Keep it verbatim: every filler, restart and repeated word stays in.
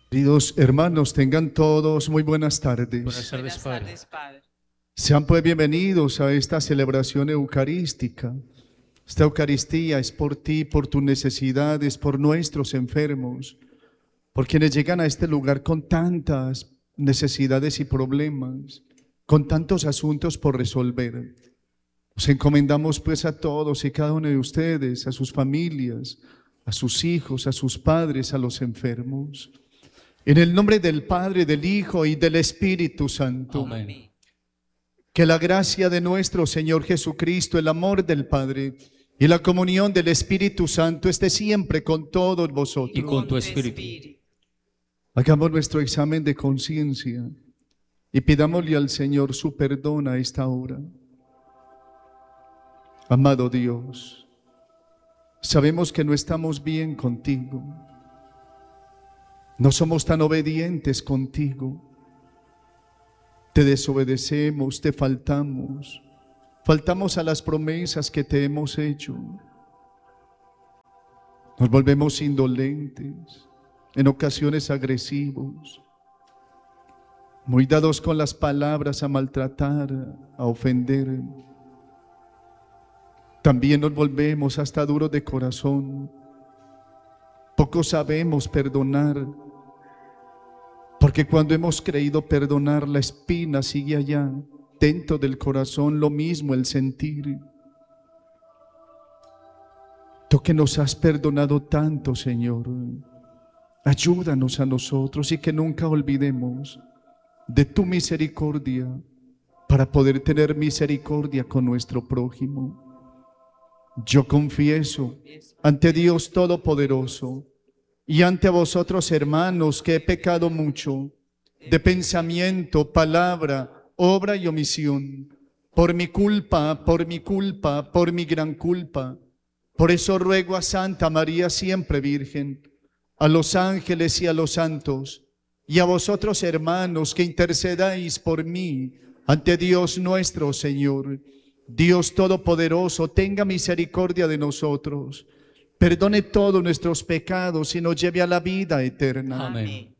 Queridos hermanos, tengan todos muy buenas tardes. Buenas tardes, Buenas Padre. tardes, Padre. Sean pues bienvenidos a esta celebración eucarística. Esta Eucaristía es por ti, por tus necesidades, por nuestros enfermos, por quienes llegan a este lugar con tantas necesidades y problemas, con tantos asuntos por resolver. Nos encomendamos pues a todos y cada uno de ustedes, a sus familias, a sus hijos, a sus padres, a los enfermos. En el nombre del Padre, del Hijo y del Espíritu Santo. Amén. Que la gracia de nuestro Señor Jesucristo, el amor del Padre y la comunión del Espíritu Santo esté siempre con todos vosotros. Y con tu espíritu. Hagamos nuestro examen de conciencia y pidámosle al Señor su perdón a esta hora. Amado Dios, sabemos que no estamos bien contigo. No somos tan obedientes contigo. Te desobedecemos, te faltamos. Faltamos a las promesas que te hemos hecho. Nos volvemos indolentes, en ocasiones agresivos, muy dados con las palabras a maltratar, a ofender. También nos volvemos hasta duros de corazón. Poco sabemos perdonar, porque cuando hemos creído perdonar, la espina sigue allá, dentro del corazón, lo mismo el sentir. Tú que nos has perdonado tanto, Señor, ayúdanos a nosotros y que nunca olvidemos de tu misericordia para poder tener misericordia con nuestro prójimo. Yo confieso ante Dios Todopoderoso y ante vosotros, hermanos, que he pecado mucho de pensamiento, palabra, obra y omisión, por mi culpa, por mi culpa, por mi gran culpa. Por eso ruego a Santa María siempre Virgen, a los ángeles y a los santos, y a vosotros, hermanos, que intercedáis por mí ante Dios nuestro Señor. Dios Todopoderoso, tenga misericordia de nosotros, perdone todos nuestros pecados y nos lleve a la vida eterna. Amén.